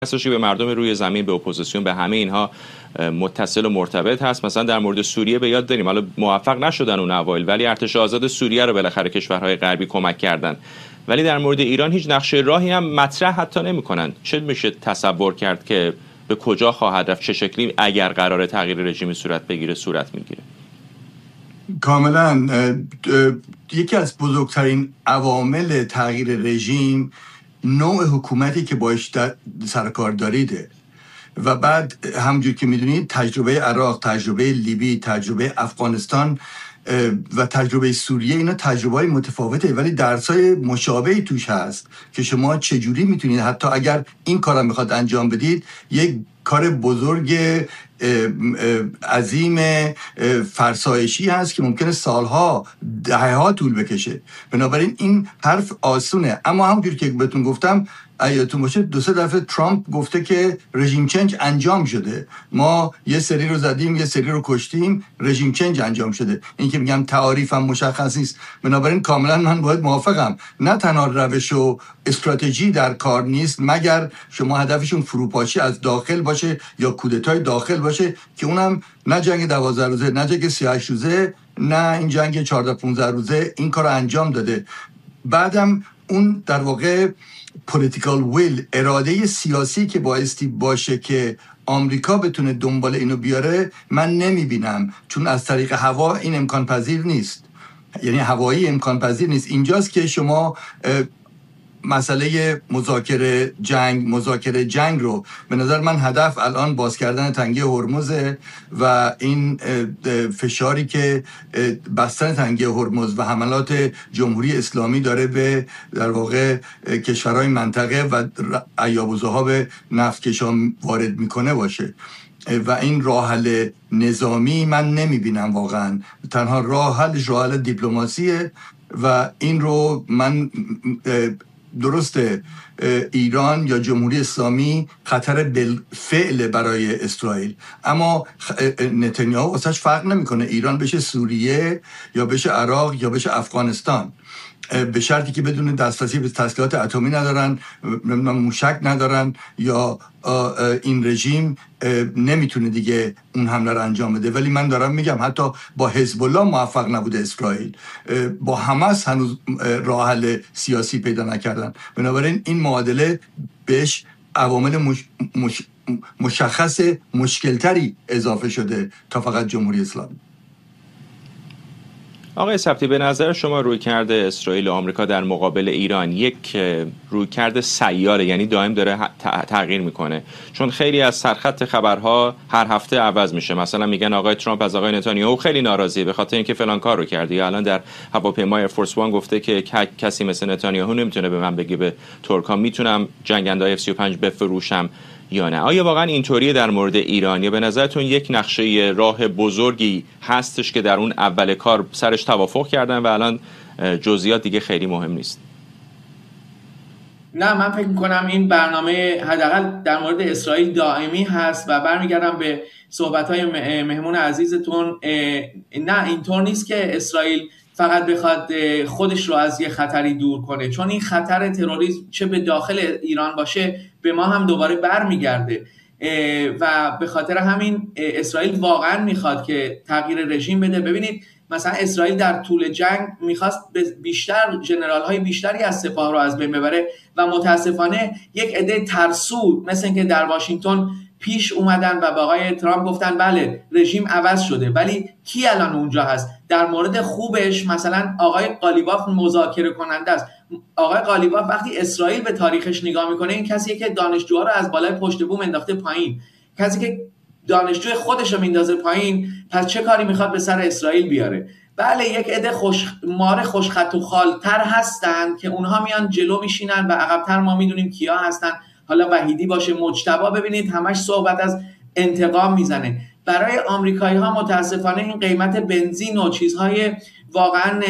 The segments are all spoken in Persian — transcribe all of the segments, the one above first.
هستش که به مردم روی زمین، به اپوزیسیون، به همه اینها متصل و مرتبط هست. مثلا در مورد سوریه به یاد داریم، حالا موفق نشدن اون اوایل، ولی ارتش آزاد سوریه رو بالاخره کشورهای غربی کمک کردن. ولی در مورد ایران هیچ نقشه راهی هم مطرح حتی نمی‌کنن. چه میشه تصور کرد که به کجا خواهد رفت؟ چه شکلی اگر قرار تغییر رژیمی صورت بگیره صورت میگیره؟ کاملا یکی از بزرگترین عوامل تغییر رژیم نوع حکومتی که باش سرکار داریده و بعد همونجور که میدونید تجربه عراق، تجربه لیبی، تجربه افغانستان و تجربه سوریه، اینا تجربه‌های متفاوته ولی درسای مشابهی توش هست که شما چجوری میتونید حتی اگر این کارم میخواد انجام بدید، یک کار بزرگ عظیم فرسایشی هست که ممکنه سالها، دهه‌ها طول بکشه. بنابراین این حرف آسونه، اما همونجور که بهتون گفتم یادتون باشه 2-3 دفعه ترامپ گفته که رژیم چنج انجام شده، ما یه سری رو زدیم یه سری رو کشتیم، رژیم چنج انجام شده. این که میگم تعاریف هم مشخص نیست. بنابراین کاملا من باید موافقم، نه تنها روش و استراتژی در کار نیست مگر شما هدفشون فروپاشی از داخل باشه یا کودتای داخل باشه که اونم نه جنگ 12 روزه، نه جنگ 38 روزه، نه این جنگ 14-15 روزه این کار انجام داده. بعدم اون در واقع political will، اراده سیاسی که بایستی باشه که آمریکا بتونه دنبال اینو بیاره، من نمیبینم، چون از طریق هوا این امکان پذیر نیست، یعنی هوایی امکان پذیر نیست. اینجاست که شما مسئله مذاکره جنگ رو به نظر من هدف الان باز کردن تنگه هرمز و این فشاری که بستن تنگه هرمز و حملات جمهوری اسلامی داره به در واقع کشورهای منطقه و ایاب‌وذهاب نفتکشا وارد میکنه باشه و این راه حل نظامی من نمیبینم واقعا. تنها راه حل دیپلماسیه و این رو من درسته ایران یا جمهوری اسلامی خطر بالفعل برای اسرائیل، اما نتانیاهو واسش فرق نمیکنه ایران بشه سوریه یا بشه عراق یا بشه افغانستان، به شرطی که بدون دسترسی به تسلیحات اتمی ندارن، موشک ندارن یا این رژیم نمیتونه دیگه اون حمله رو انجام بده. ولی من دارم میگم حتی با حزب الله موفق نبوده اسرائیل، با حماس هنوز راه حل سیاسی پیدا نکردن. بنابراین این معادله بهش عوامل مشخص مشکلتری اضافه شده تا فقط جمهوری اسلامی. آقای سبتی، به نظر شما رویکرد اسرائیل و آمریکا در مقابل ایران یک رویکرد سیاله، یعنی دائم داره تغییر میکنه؟ چون خیلی از سرخط خبرها هر هفته عوض میشه. مثلا میگن آقای ترامپ از آقای نتانیاهو خیلی ناراضیه به خاطر اینکه فلان کار رو کرده، یا الان در هواپیمای فورس وان گفته که کسی مثل نتانیاهو نمیتونه به من بگه به ترکا میتونم جنگنده‌های F-35 بفروشم یا نه. آیا واقعا اینطوریه در مورد ایران، یا به نظرتون یک نقشه راه بزرگی هستش که در اون اول کار سرش توافق کردن و الان جزئیات دیگه خیلی مهم نیست؟ نه، من فکر میکنم این برنامه حداقل در مورد اسرائیل دائمی هست و برمیگردم به صحبت‌های مهمون عزیزتون. نه، اینطور نیست که اسرائیل فقط بخواد خودش رو از یه خطری دور کنه، چون این خطر تروریسم چه به داخل ایران باشه به ما هم دوباره برمیگرده و به خاطر همین اسرائیل واقعا میخواد که تغییر رژیم بده. ببینید مثلا اسرائیل در طول جنگ میخواست بیشتر ژنرال های بیشتری از سپاه رو از بین ببره و متاسفانه یک عده ترسو مثل اینکه در واشنگتن پیش اومدن و با آقای ترامپ گفتن بله رژیم عوض شده، ولی کی الان اونجا هست؟ در مورد خوبش مثلا آقای قالیباف مذاکره کننده است. آقای قالیباف وقتی اسرائیل به تاریخش نگاه میکنه، این کسیه که دانشجوها رو از بالای پشت بوم انداخته پایین، کسی که دانشجوی خودش رو میندازه پایین، پس چه کاری میخواد به سر اسرائیل بیاره؟ بله یک عده خوش خط و خالتر هستن که اونها میان جلو میشینن و عقب‌تر ما میدونیم کیا هستن، حالا وحیدی باشه، مجتبی، ببینید همش صحبت از انتقام میزنه. برای آمریکایی ها متاسفانه این قیمت بنزین و چیزهای واقعا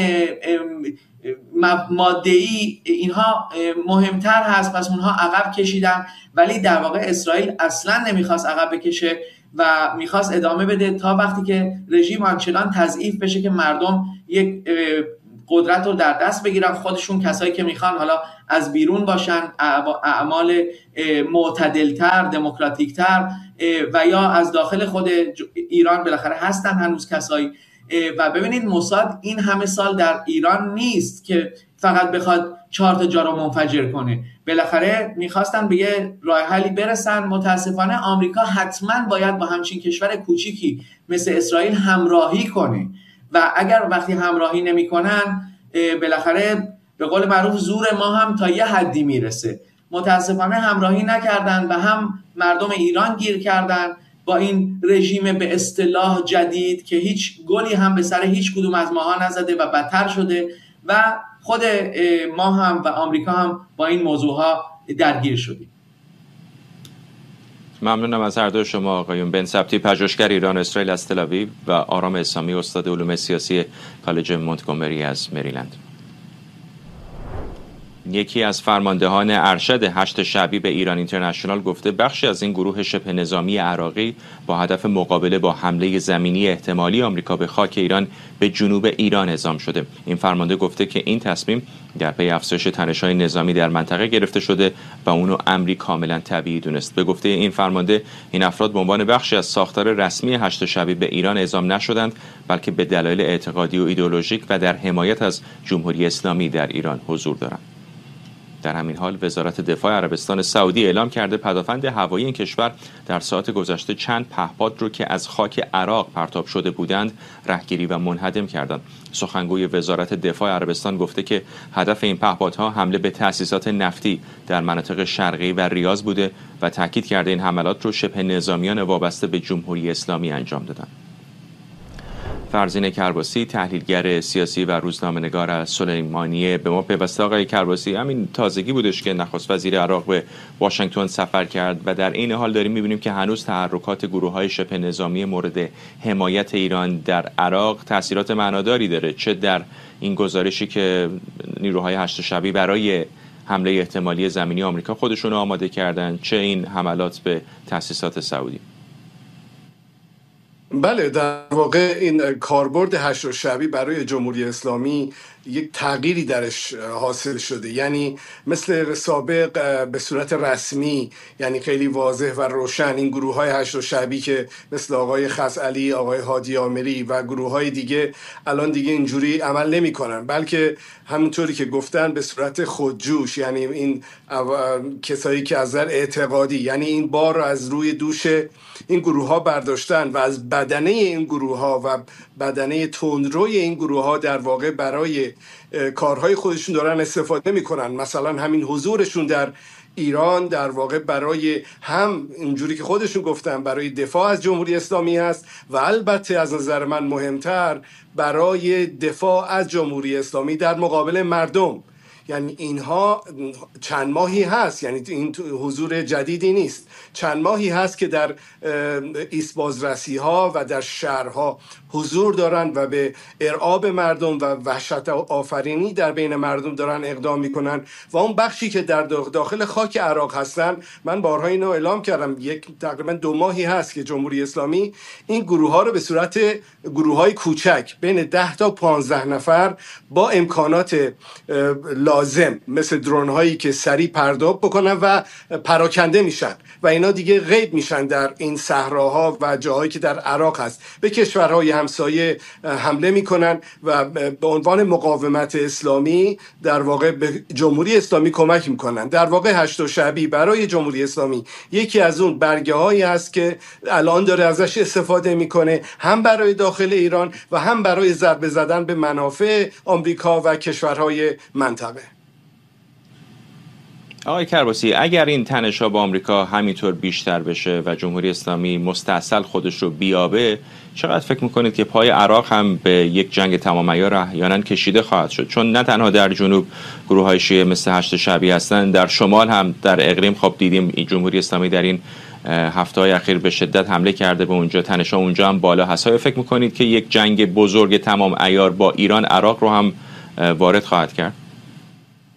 ماده‌ای اینها مهمتر هست، پس اونها عقب کشیدن. ولی در واقع اسرائیل اصلا نمیخواست عقب بکشه و میخواست ادامه بده تا وقتی که رژیم آنچنان تضعیف بشه که مردم یک قدرت رو در دست بگیرن، خودشون کسایی که میخوان حالا از بیرون باشن، اعمال معتدلتر، دموکراتیکتر، و یا از داخل خود ایران بالاخره هستن هنوز کسایی. و ببینید موساد این همه سال در ایران نیست که فقط بخواد 4 جا رو منفجر کنه، بالاخره میخواستن به یه راه حلی برسن. متاسفانه آمریکا حتما باید با همچین کشور کوچیکی مثل اسرائیل همراهی کنه و اگر وقتی همراهی نمیکنن بالاخره به قول معروف زور ما هم تا یه حدی میرسه. متاسفانه همراهی نکردن و هم مردم ایران گیر کردن با این رژیم به اصطلاح جدید که هیچ گلی هم به سر هیچ کدوم از ماها نزده و بدتر شده و خود ما هم و آمریکا هم با این موضوعها درگیر شدیم. ممنونم از هر دو شما آقایون. بن سبتی، پژوهشگر ایران و اسرائیل از تل آویو، و آرام اسلامی، استاد علوم سیاسی کالج مونتگومری از مریلند. یکی از فرماندهان ارشد 8 شعبی به ایران اینترنشنال گفته بخشی از این گروه شبه نظامی عراقی با هدف مقابله با حمله زمینی احتمالی آمریکا به خاک ایران به جنوب ایران اعزام شده. این فرمانده گفته که این تصمیم در پی افزایش تنش‌های نظامی در منطقه گرفته شده و اونو امری کاملا طبیعی دونست. به گفته این فرمانده این افراد به عنوان بخشی از ساختار رسمی 8 شعبی به ایران اعزام نشدند، بلکه به دلایل اعتقادی و ایدئولوژیک و در حمایت از جمهوری اسلامی در ایران حضور دارند. در همین حال وزارت دفاع عربستان سعودی اعلام کرده پدافند هوایی این کشور در ساعات گذشته چند پهپاد رو که از خاک عراق پرتاب شده بودند رهگیری و منهدم کردند. سخنگوی وزارت دفاع عربستان گفته که هدف این پهپادها حمله به تأسیسات نفتی در مناطق شرقی و ریاض بوده و تاکید کرده این حملات رو شبه نظامیان وابسته به جمهوری اسلامی انجام دادند. فرزین کرباسی، تحلیلگر سیاسی و روزنامه‌نگار از سلیمانیه، به ما پیوسته. آقای کرباسی، همین تازگی بودش که نخست وزیر عراق به واشنگتن سفر کرد و در این حال داریم می‌بینیم که هنوز تحرکات گروه‌های شبه نظامی مورد حمایت ایران در عراق تأثیرات معناداری داره، چه در این گزارشی که نیروهای 8 شعبی برای حمله احتمالی زمینی آمریکا خودشون آماده کردن، چه این حملات به تأسیسات سعودی. بله، در واقع این کاربرد 8 شعبی برای جمهوری اسلامی یک تغییری درش حاصل شده، یعنی مثل سابق به صورت رسمی، یعنی خیلی واضح و روشن این گروه های 8 شعبی که مثل آقای خزعلی، آقای هادی آمری و گروه های دیگه الان دیگه اینجوری عمل نمی کنن، بلکه همونطوری که گفتن به صورت خودجوش، یعنی این کسایی که از نظر اعتقادی، یعنی این بار رو از روی دوش این گروه ها برداشتن و از بدنه این گروه ها و بدنه تندروی این گروه ها در واقع برای کارهای خودشون دارن استفاده میکنن. مثلا همین حضورشون در ایران در واقع برای هم اینجوری که خودشون گفتن برای دفاع از جمهوری اسلامی هست و البته از نظر من مهمتر برای دفاع از جمهوری اسلامی در مقابل مردم. یعنی اینها چند ماهی هست، یعنی این حضور جدیدی نیست، چند ماهی هست که در ایست بازرسی ها و در شهرها حضور دارن و به ارعاب مردم و وحشت آفرینی در بین مردم دارن اقدام میکنن. و اون بخشی که در داخل خاک عراق هستن، من بارها اینو اعلام کردم، تقریبا 2 ماهی هست که جمهوری اسلامی این گروه ها رو به صورت گروه های کوچک بین 10 تا 15 نفر با امکانات لازم مثل درون هایی که سریع پرتاب بکنن و پراکنده میشن و اینا دیگه غیب میشن در این صحراها و جاهایی که در عراق هست، به کشورهای همسایه حمله میکنن و به عنوان مقاومت اسلامی در واقع به جمهوری اسلامی کمک میکنن. در واقع 8 شعبی برای جمهوری اسلامی یکی از اون برگه هایی هست که الان داره ازش استفاده میکنه، هم برای داخل ایران و هم برای ضربه زدن به منافع آمریکا و کشورهای منطقه. آقای کرباسی، اگر این تنش‌ها با آمریکا همینطور بیشتر بشه و جمهوری اسلامی مستاصل خودش رو بیابه، چقدر فکر میکنید که پای عراق هم به یک جنگ تمام عیار احیانا کشیده خواهد شد؟ چون نه تنها در جنوب گروه‌های شیعه مثل 8 شعبی هستن، در شمال هم در اقلیم خب دیدیم جمهوری اسلامی در این هفته‌های اخیر به شدت حمله کرده به اونجا، تنش‌ها اونجا هم بالا هست. آیا فکر میکنید که یک جنگ بزرگ تمام عیار با ایران عراق رو هم وارد خواهد کرد؟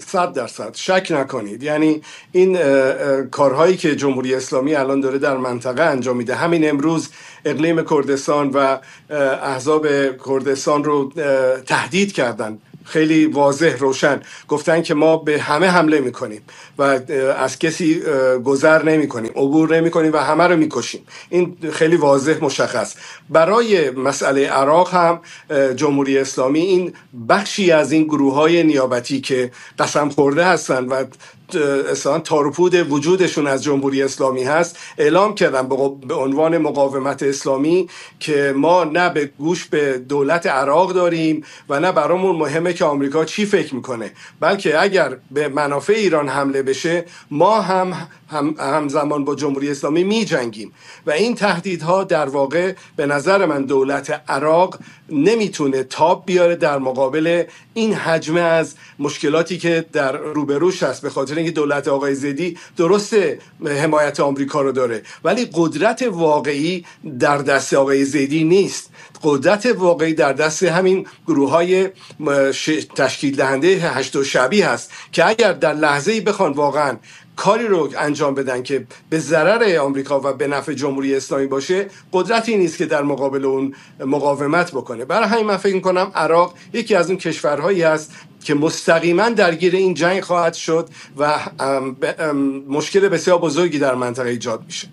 100% شک نکنید. یعنی این کارهایی که جمهوری اسلامی الان داره در منطقه انجام میده، همین امروز اقلیم کردستان و احزاب کردستان رو تهدید کردن، خیلی واضح روشن گفتن که ما به همه حمله میکنیم و از کسی گذر نمیکنیم، عبور نمیکنیم و همه رو میکشیم. این خیلی واضح مشخص. برای مسئله عراق هم جمهوری اسلامی این بخشی از این گروه‌های نیابتی که قسم خورده هستن و اصلا تارپود وجودشون از جمهوری اسلامی هست، اعلام کردن به عنوان مقاومت اسلامی که ما نه به گوش به دولت عراق داریم و نه برامون مهمه که آمریکا چی فکر میکنه، بلکه اگر به منافع ایران حمله بشه ما همزمان با جمهوری اسلامی می جنگیم. و این تهدیدها در واقع به نظر من دولت عراق نمیتونه تاب بیاره در مقابل این حجم از مشکلاتی که در روبروش هست، به خاطر اینکه دولت آقای زیدی درسته حمایت آمریکا رو داره ولی قدرت واقعی در دست آقای زیدی نیست. قدرت واقعی در دست همین گروه‌های تشکیل دهنده هشت شعبی هست که اگر در لحظه‌ای بخوان واقعاً کاری رو انجام بدن که به ضرر آمریکا و به نفع جمهوری اسلامی باشه، قدرتی نیست که در مقابل اون مقاومت بکنه. برای همین من فکر می‌کنم عراق یکی از اون کشورهایی هست که مستقیما درگیر این جنگ خواهد شد و مشکل بسیار بزرگی در منطقه ایجاد میشه.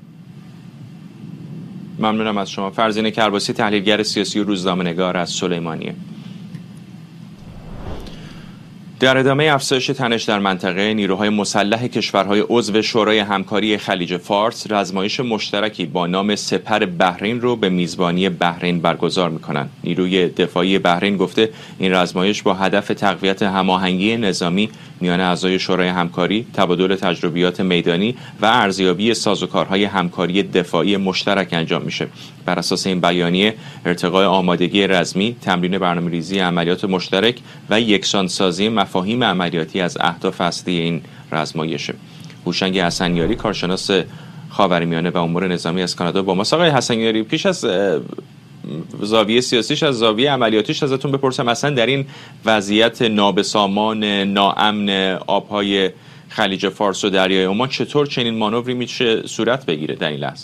ممنونم از شما. فرزین کرباسی، تحلیلگر سیاسی و روزنامه‌نگار از سلیمانیه. در ادامه افزایش تنش در منطقه، نیروهای مسلح کشورهای عضو شورای همکاری خلیج فارس رزمایش مشترکی با نام سپر بحرین رو به میزبانی بحرین برگزار می‌کنند. نیروی دفاعی بحرین گفته این رزمایش با هدف تقویت هماهنگی نظامی میان اعضای شورای همکاری، تبادل تجربیات میدانی و ارزیابی سازوکارهای همکاری دفاعی مشترک انجام میشه. بر اساس این بیانیه، ارتقاء آمادگی رزمی، تمرین برنامه‌ریزی عملیات مشترک و یکسانسازی مفاهیم عملیاتی از اهداف اصلی این رزمایشه. هوشنگ حسنیاری، کارشناس خاورمیانه و امور نظامی از کانادا با ماست. آقای حسنیاری، پیش از زاویه سیاسیش از زاویه عملیاتیش ازتون بپرسم، اصلا در این وضعیت نابسامان ناامن آبهای خلیج فارس و دریای عمان چطور چنین مانوری میشه صورت بگیره در این لحظه؟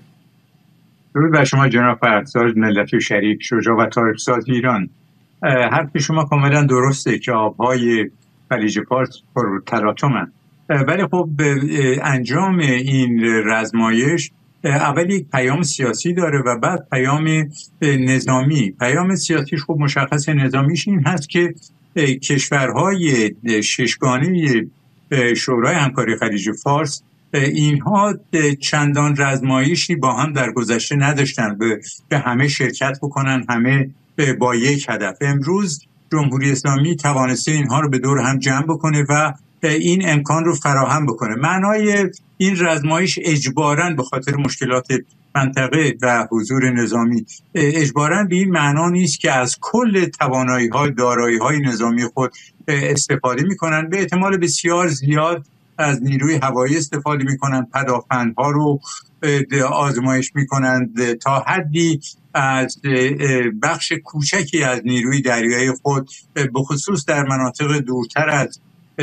درود بر شما جناب فرزاد، ملت شریک، شجاع و تاریخ‌ساز ایران. حرف شما کاملا درسته که آبهای خلیج فارس پر تلاطم‌اند، ولی خب انجام این رزمایش اول یک پیام سیاسی داره و بعد پیام نظامی. پیام سیاسیش خب مشخص، نظامیش این هست که کشورهای ششگانه شورای همکاری خلیج فارس اینها چندان رزمایشی با هم در گذشته نداشتن به همه شرکت بکنن، همه با یک هدف. امروز جمهوری اسلامی توانسته اینها رو به دور هم جمع بکنه و این امکان رو فراهم بکنه. معنای این رزمایش اجباراً به خاطر مشکلات منطقه و حضور نظامی اجباراً به این معنا نیست که از کل توانایی‌های دارایی‌های نظامی خود استفاده می‌کنن. به احتمال بسیار زیاد از نیروی هوایی استفاده می‌کنن، پدافندها رو آزمایش می‌کنند، تا حدی از بخش کوچکی از نیروی دریایی خود به خصوص در مناطق دورتر از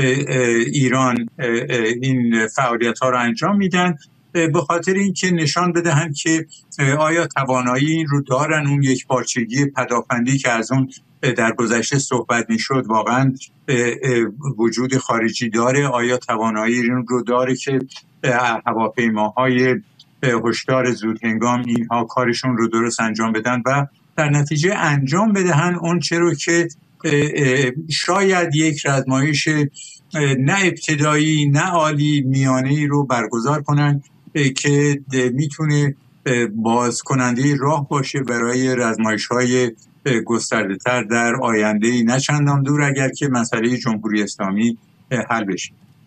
ایران این فعالیت‌ها رو انجام میدن، به خاطر اینکه نشان بدهند که آیا توانایی این رو دارن، اون یک پارچگی پدافندی که از اون در گذشته صحبت میشد واقعا وجود خارجی داره، آیا توانایی این رو داره که هواپیماهای هشدار زودهنگام اینها کارشون رو درست انجام بدن و در نتیجه انجام بدهن اون چه رو که شاید یک رزمایش نه ابتدایی نه عالی، میانه‌ای رو برگزار کنن که میتونه باز کننده راه باشه برای رزمایش‌های گسترده‌تر در آینده‌ای نه چندان دور، اگر که مسئله جمهوری اسلامی حل بشه.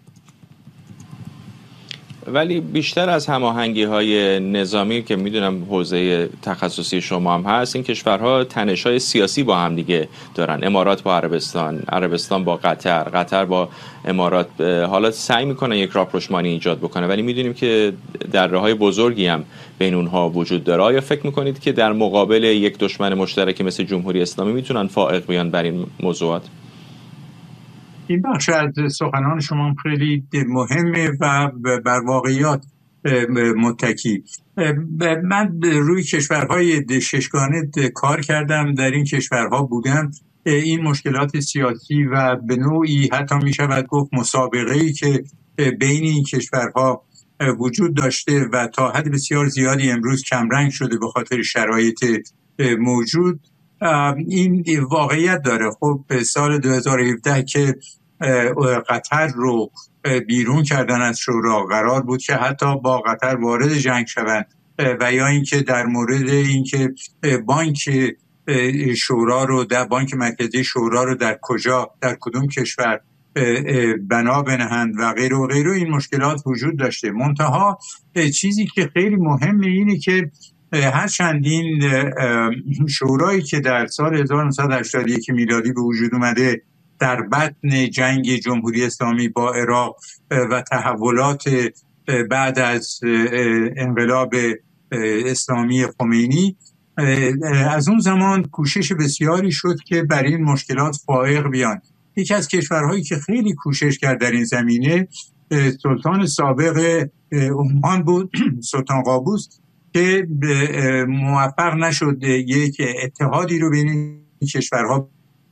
ولی بیشتر از هماهنگی‌های نظامی که میدونم حوزه تخصصی شما هم هست، این کشورها تنش‌های سیاسی با هم دیگه دارن. امارات با عربستان، عربستان با قطر، قطر با امارات. حالا سعی میکنن یک راپروشمانی ایجاد بکنه، ولی میدونیم که دره‌های بزرگی هم بین اونها وجود داره. آیا فکر میکنید که در مقابل یک دشمن مشترک مثل جمهوری اسلامی میتونن فائق بیان بر این موضوعات؟ این بخش از سخنان شما خیلی مهمه و بر واقعیات متکی. من روی کشورهای ششگانه کار کردم، در این کشورها بودم. این مشکلات سیاسی و به نوعی حتی می شود گفت مسابقه‌ای که بین این کشورها وجود داشته و تا حد بسیار زیادی امروز کمرنگ شده به خاطر شرایط موجود، این واقعیت داره. خب سال 2017 که قطر رو بیرون کردن از شورا، قرار بود که حتی با قطر وارد جنگ شوند و یا اینکه در مورد اینکه بانک شورا رو در بانک مرکزی شورا رو در کدوم کشور بنا بنهند و غیره و غیره، این مشکلات وجود داشته. منتها چیزی که خیلی مهمه اینه که هرچند این شورایی که در سال 1981 میلادی به وجود اومده در بطن جنگ جمهوری اسلامی با عراق و تحولات بعد از انقلاب اسلامی خمینی، از اون زمان کوشش بسیاری شد که بر این مشکلات فائق بیان. یکی از کشورهایی که خیلی کوشش کرد در این زمینه سلطان سابق عمان بود، سلطان قابوس، که موفق نشد یک اتحادی رو بین این کشورها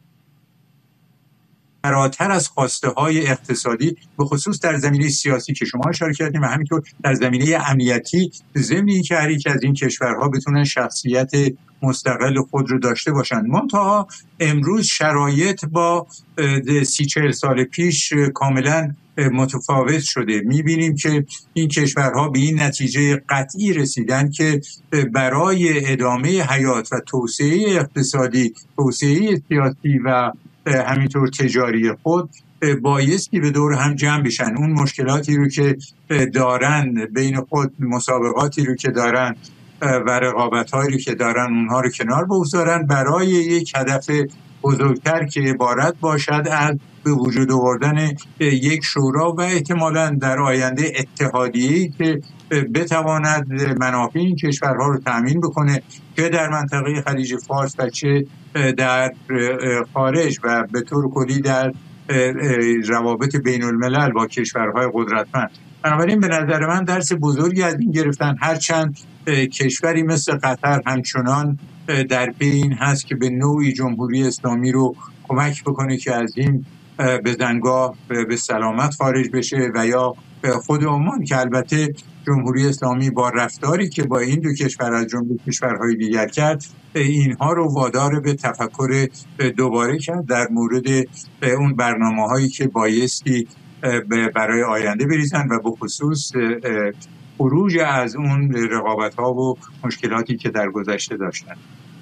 فراتر از خواسته های اقتصادی، به خصوص در زمینه سیاسی که شما اشاره کردیم و همینطور در زمینه امنیتی، ضمن اینکه هر یک از این کشورها بتونن شخصیت مستقل خود رو داشته باشن. منتها امروز شرایط با 30-40 سال پیش کاملا متفاوت شده. میبینیم که این کشورها به این نتیجه قطعی رسیدن که برای ادامه حیات و توسعه اقتصادی، توسعه سیاسی و همینطور تجاری خود بایستی به دور هم جمع بشن. اون مشکلاتی رو که دارن بین خود، مسابقاتی رو که دارن و رقابت‌هایی رو که دارن، اونها رو کنار بگذارن برای یک هدف بزرگتر که عبارت باشد از به وجود آوردن یک شورا و احتمالاً در آینده اتحادیه‌ای که بتواند منافع این کشورها رو تأمین بکنه، که در منطقه خلیج فارس و چه در خارج و به طور کلی در روابط بین الملل با کشورهای قدرتمند. بنابراین به نظر من درس بزرگی از این گرفتن، هرچند کشوری مثل قطر همچنان در پی این هست که به نوعی جمهوری اسلامی رو کمک بکنه که از این بزنگاه به سلامت خارج بشه، و یا خود عمان که البته جمهوری اسلامی با رفتاری که با این دو کشور از جمله کشورهای دیگر کرد، اینها رو وادار به تفکر دوباره کرد در مورد اون برنامه‌هایی که بایستی برای آینده بریزن و به خصوص خروج از اون رقابت‌ها و مشکلاتی که در گذشته داشتن.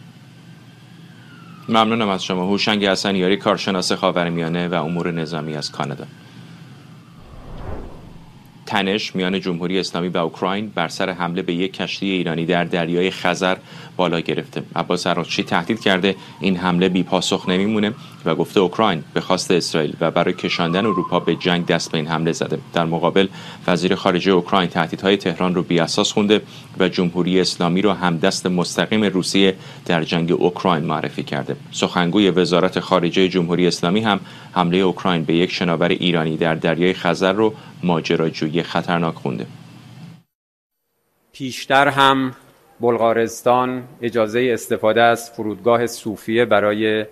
ممنونم از شما. هوشنگ حسنیاری، کارشناس خاورمیانه و امور نظامی از کانادا. تنش میان جمهوری اسلامی و اوکراین بر سر حمله به یک کشتی ایرانی در دریای خزر بالا گرفته. عباس اراغچی تهدید کرده این حمله بی پاسخ نمیمونه و گفته اوکراین به خواست اسرائیل و برای کشاندن اروپا به جنگ دست به این حمله زده. در مقابل وزیر خارجه اوکراین تهدیدهای تهران رو بی اساس خونده و جمهوری اسلامی رو همدست مستقیم روسیه در جنگ اوکراین معرفی کرده. سخنگوی وزارت خارجه جمهوری اسلامی هم حمله اوکراین به یک شناور ایرانی در دریای خزر رو ماجراجویی خطرناک خونده. پیشتر هم بلغارستان اجازه استفاده از فرودگاه صوفیه برای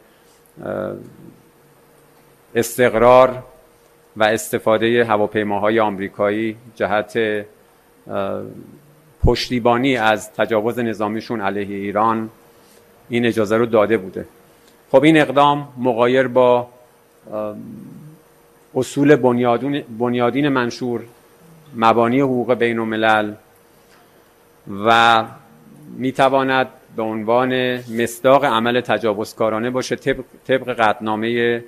استقرار و استفاده هواپیماهای آمریکایی جهت پشتیبانی از تجاوز نظامیشون علیه ایران این اجازه رو داده بوده. خب این اقدام مغایر با اصول بنیادین منشور، مبانی حقوق بین الملل و میتواند به عنوان مصداق عمل تجاوزکارانه باشه طبق قطعنامه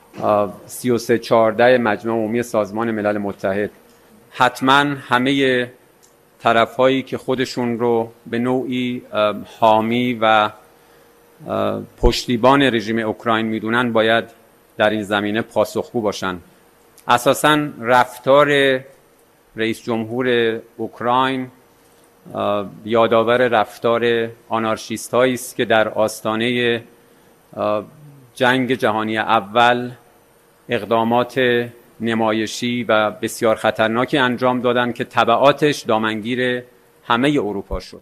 3314 مجمع عمومی سازمان ملل متحد. حتما همه طرف‌هایی که خودشون رو به نوعی حامی و پشتیبان رژیم اوکراین میدونن باید در این زمینه پاسخگو باشن. اساساً رفتار رئیس جمهور اوکراین یادآور رفتار آنارشیست هایی است که در آستانه جنگ جهانی اول اقدامات نمایشی و بسیار خطرناکی انجام دادن که تبعاتش دامنگیر همه اروپا شد.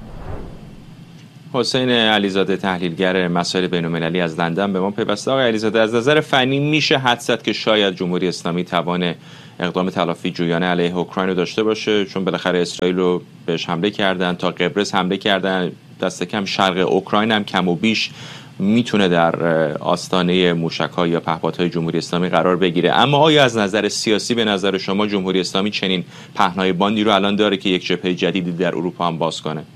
حسین علیزاده، تحلیلگر مسائل بین‌المللی از لندن به ما پیوسته. آقای علیزاده، از نظر فنی میشه حدس زد که شاید جمهوری اسلامی توان اقدام تلافی جویانه علیه اوکراین رو داشته باشه، چون بالاخره اسرائیل رو بهش حمله کردن، تا قبرس حمله کردن، دست کم شرق اوکراین هم کم و بیش میتونه در آستانه موشک‌ها یا پهپادهای جمهوری اسلامی قرار بگیره. اما آیا از نظر سیاسی به نظر شما جمهوری اسلامی چنین پهنای باندی رو الان داره که یک جبهه جدیدی در اروپا هم باز کنه؟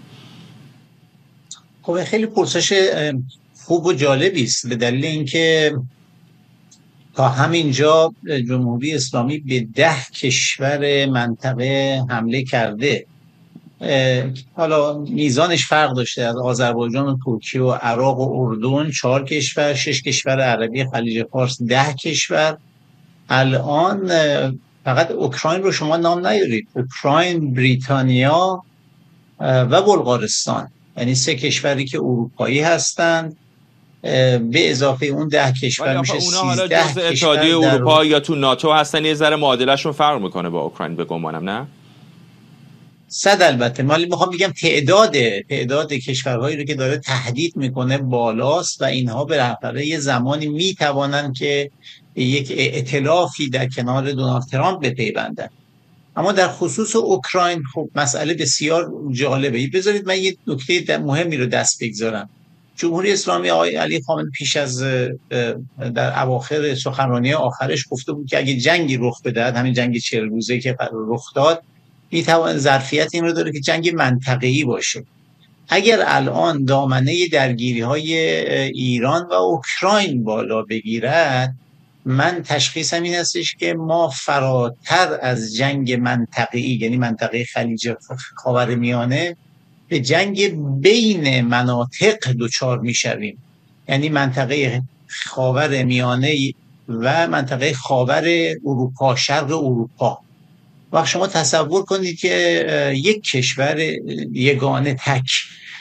خب خیلی پرسش خوب و جالبی است، به دلیل اینکه تا همینجا جمهوری اسلامی به 10 کشور منطقه حمله کرده. حالا میزانش فرق داشته، از آذربایجان و ترکیه و عراق و اردن 4 کشور، 6 کشور عربی خلیج فارس 10 کشور. الان فقط اوکراین رو شما نام نیارید، اوکراین، بریتانیا و بلغارستان، یعنی 3 کشوری که اروپایی هستند، به اضافه اون 10 کشور میشه 13 کشور. جزء اتحادیه اروپا یا تو ناتو هستن، یه ذره معادلهشون فرق میکنه با اوکراین به گمانم، نه؟ 100 البته. من میخوام بگم تعداد کشورهایی رو که داره تهدید میکنه بالاست و اینها به رهبره یه زمانی میتوانن که یک ائتلافی در کنار دونالد ترامپ بپیوندن. اما در خصوص اوکراین خب مسئله بسیار جالبه. بذارید من یه نکته مهمی رو دست بگذارم. جمهوری اسلامی آقای علی خامنه‌ای پیش از در اواخر سخنرانی آخرش گفته بود که اگه جنگی رخ بده، همین جنگ 40 روزه که رخ داد، میتوان ظرفیت این رو داره که جنگ منطقه‌ای باشه. اگر الان دامنه درگیری‌های ایران و اوکراین بالا بگیرد، من تشخیصم این هستش که ما فراتر از جنگ منطقه‌ای، یعنی منطقه خلیج خاورمیانه، به جنگ بین مناطق دچار میشویم. یعنی منطقه خاورمیانه و منطقه خاور اروپا، شرق اروپا. و شما تصور کنید که یک کشور یگانه تک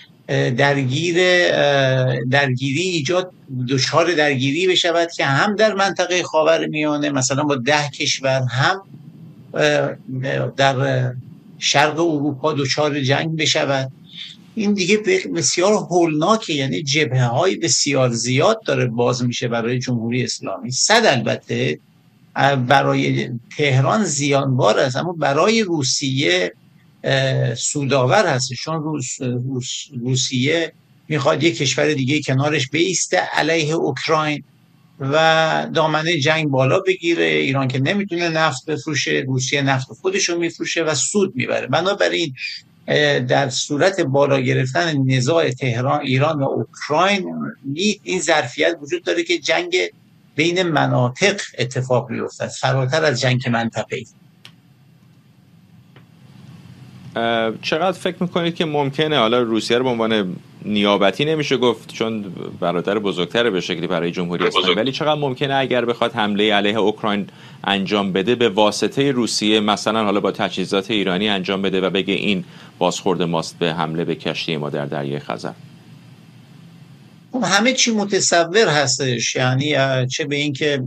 درگیری ایجاد، دچار درگیری بشود که هم در منطقه خاورمیانه مثلا با 10 کشور، هم در شرق اروپا دچار جنگ بشود. این دیگه بسیار هولناکه، یعنی جبهه‌های بسیار زیاد داره باز میشه برای جمهوری اسلامی. 100 البته برای تهران زیانبار است، اما برای روسیه سودآور هست، چون روسیه میخواد یک کشور دیگه کنارش بیسته علیه اوکراین و دامنه جنگ بالا بگیره. ایران که نمیتونه نفت بفروشه، روسیه نفت خودشو میفروشه و سود میبره. بنابراین در صورت بالا گرفتن نزاع تهران، ایران و اوکراین، این ظرفیت وجود داره که جنگ بین مناطق اتفاق بیفتد، فراتر از جنگ منطقه‌ای. چقدر فکر میکنید که ممکنه، حالا روسیه رو به عنوان نیابتی نمیشه گفت چون برادر بزرگتره به شکلی برای جمهوری اسلامی، ولی چقدر ممکنه اگر بخواد حمله علیه اوکراین انجام بده به واسطه روسیه، مثلا حالا با تجهیزات ایرانی انجام بده و بگه این بازخورد ماست به حمله به کشتی ما در دریای خزر؟ همه چی متصور هستش، یعنی چه به این که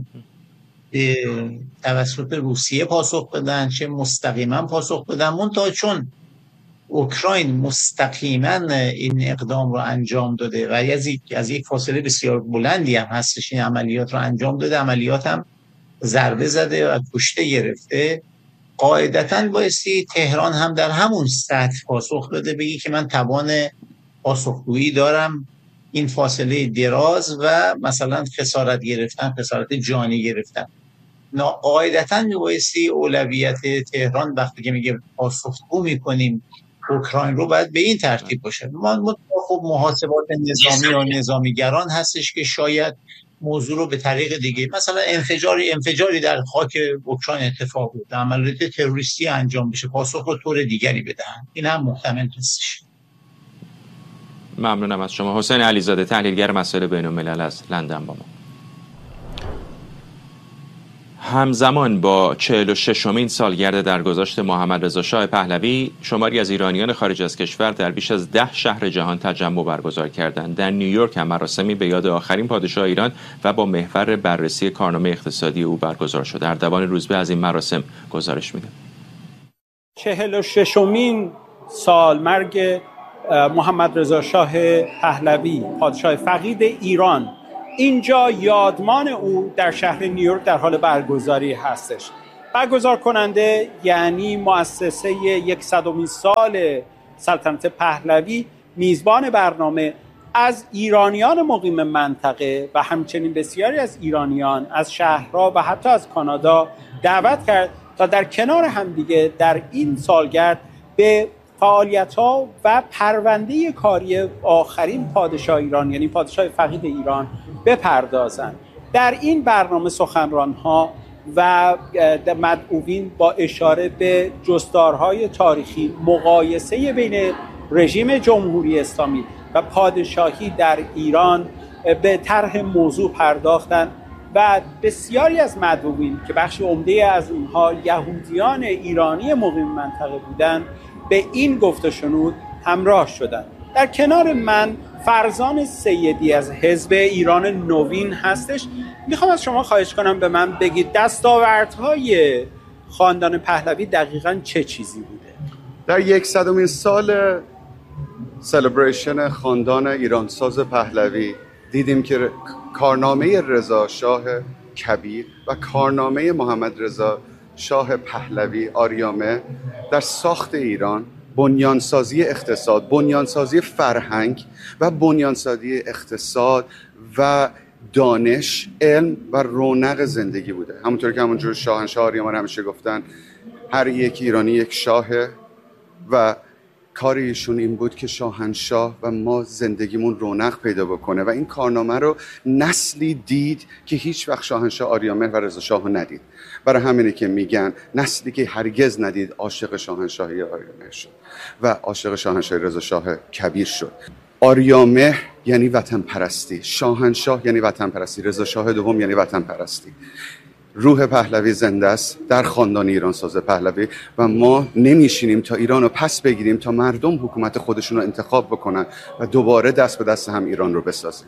توسط روسیه پاسخ بدن، چه مستقیما پاسخ بدن. منتها چون اوکراین مستقیما این اقدام رو انجام داده و از یک فاصله بسیار بلندی هم هستش این عملیات رو انجام داده، عملیات هم ضربه زده و کشته گرفته، قاعدتاً بایستی تهران هم در همون سطح پاسخ بده، بگی که من توان پاسخگویی دارم این فاصله دراز و مثلا خسارت گرفتن، خسارت جانی گرفتن. قاعدتاً میبایستی اولویت تهران وقتی که میگه پاسخگو میکنیم اوکراین رو باید به این ترتیب باشه. ما خب محاسبات نظامی و نظامیگران هستش که شاید موضوع رو به طریق دیگه، مثلا انفجاری در خاک اوکراین اتفاق بیفته، عملیات تروریستی انجام بشه، پاسخ رو طور دیگری بدهن. این هم محتمل هستش. ممنونم از شما. حسین علیزاده، تحلیلگر مسائل بین‌الملل از لندن با ما. همزمان با 46مین سالگرد درگذشت محمد رضا شاه پهلوی، شماری از ایرانیان خارج از کشور در بیش از 10 شهر جهان تجمع برگزار کردند. در نیویورک هم مراسمی به یاد آخرین پادشاه ایران و با محور بررسی کارنامه اقتصادی او برگزار شد. اردوان روزبه از این مراسم گزارش میده. 46مین سالمرگ محمد رضا شاه پهلوی، پادشاه فقید ایران، اینجا یادمان او در شهر نیویورک در حال برگزاری هستش. برگزار کننده یعنی مؤسسه 100مین سال سلطنت پهلوی، میزبان برنامه از ایرانیان مقیم منطقه و همچنین بسیاری از ایرانیان از شهرها و حتی از کانادا دعوت کرد تا در کنار همدیگه در این سالگرد به فعالیت‌ها و پرونده کاری آخرین پادشاه ایران یعنی پادشاه فقید ایران بپردازند. در این برنامه سخنران‌ها و مدعوین با اشاره به جستارهای تاریخی، مقایسه بین رژیم جمهوری اسلامی و پادشاهی در ایران به طرح موضوع پرداختند و بسیاری از مدعوین که بخش عمده از اونها یهودیان ایرانی مقیم منطقه بودند به این گفت و شنود همراه شدند. در کنار من فرزان سیدی از حزب ایران نوین هستش. میخوام از شما خواهش کنم به من بگید دستاوردهای خاندان پهلوی دقیقاً چه چیزی بوده؟ در 100مین سال سلبریشن خاندان ایرانساز پهلوی دیدیم که کارنامه رضا شاه کبیر و کارنامه محمد رضا شاه پهلوی آریامه در ساخت ایران، بنیانسازی اقتصاد، بنیانسازی فرهنگ و بنیانسازی اقتصاد و دانش، علم و رونق زندگی بوده. همونطور که همونجور شاهنشاه آریامه همیشه گفتن هر یک ایرانی یک شاهه و کار ایشون این بود که شاهنشاه و ما زندگیمون رونق پیدا بکنه و این کارنامه رو نسلی دید که هیچ وقت شاهنشاه آریامه و رضا شاه رو ندید. برای همینه که میگن نسلی که هرگز ندید عاشق شاهنشاهی آریامه شد و عاشق شاهنشاهی رضا شاه کبیر شد. آریامه یعنی وطن پرستی، شاهنشاه یعنی وطن پرستی، رضا شاه دوم یعنی وطن پرستی. روح پهلوی زنده است در خاندان ایرانساز پهلوی و ما نمیشینیم تا ایران رو پس بگیریم تا مردم حکومت خودشون رو انتخاب بکنن و دوباره دست به دست هم ایران رو بسازیم.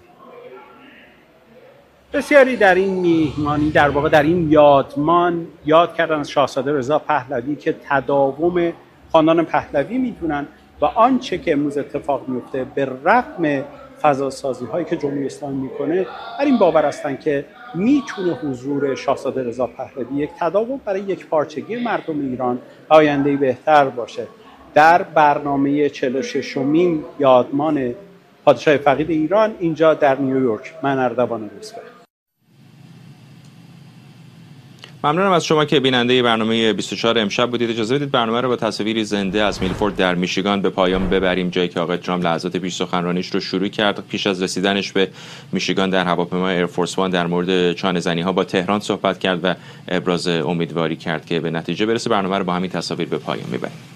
بسیاری در این میهمانی در واقع در این یادمان یاد کردن از شاهزاده رضا پهلوی که تداوم خاندان پهلوی میدونن و آنچه که امروز اتفاق میفته به رغم فضاسازی هایی که جمهوری اسلامی میکنه بر این باور هستن که میتونه حضور شاهزاده رضا پهلوی یک تداوم برای یک پارچگی مردم ایران آینده‌ای بهتر باشه. در برنامه 46مین یادمان پادشاه فقید ایران اینجا در نیویورک، من اردوان روزبه. ممنونم از شما که بیننده برنامه 24 امشب بودید. اجازه بدید برنامه رو با تصاویری زنده از میلفورد در میشیگان به پایان ببریم، جایی که آقای ترامپ لحظات پیش سخنرانیش رو شروع کرد. پیش از رسیدنش به میشیگان در هواپیمای ایرفورس وان در مورد چانه‌زنی‌ها با تهران صحبت کرد و ابراز امیدواری کرد که به نتیجه برسه. برنامه رو با همین تصاویر به پایان میبریم.